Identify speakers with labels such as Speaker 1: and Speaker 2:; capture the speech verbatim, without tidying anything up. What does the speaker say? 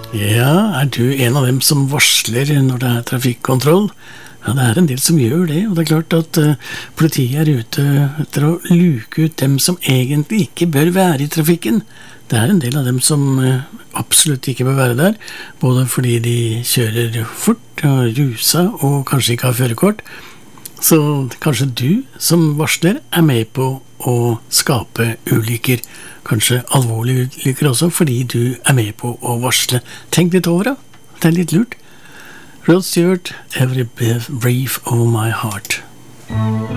Speaker 1: Ja, er du en av dem som varsler når det er trafikkontroll? Ja, det er en del som gjør det, og det er klart at uh, politiet er ute etter å luke ut dem som egentlig ikke bør være i trafikken. Det er en del av dem som uh, absolutt ikke bør være der, både fordi de kjører fort og rusa og kanskje ikke har førerkort. Så kanskje du som varsler er med på å skape ulykker, kanskje alvorlige ulykker også, fordi du er med på å varsle. Tenk litt over det, det er litt lurt. Rod Stewart, Every Breath of My Heart.